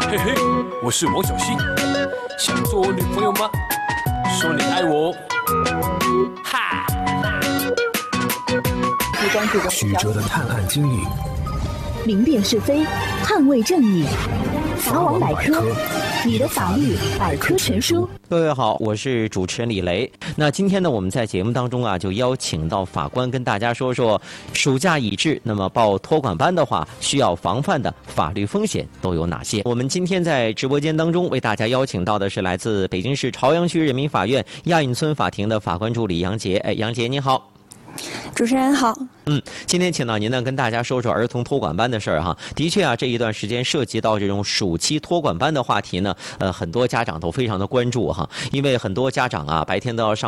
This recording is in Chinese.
嘿嘿，我是王小溪，想做我女朋友吗？说你爱我，哈！ 曲折的探案经历， 明辨是非，捍卫正义。法网百科，你的法律百科全书。 各位好，我是主持人李雷。那今天呢，我们在节目当中就邀请到法官跟大家说说，暑假已至，那么报托管班的话，需要防范的法律风险都有哪些？我们今天在直播间当中为大家邀请到的是来自北京市朝阳区人民法院亚运村法庭的法官助理杨杰。杨杰你好。 主持人好。 今天请到您呢，跟大家说说儿童托管班的事儿哈。的确这一段时间涉及到这种暑期托管班的话题呢，很多家长都非常的关注哈，因为很多家长白天都要上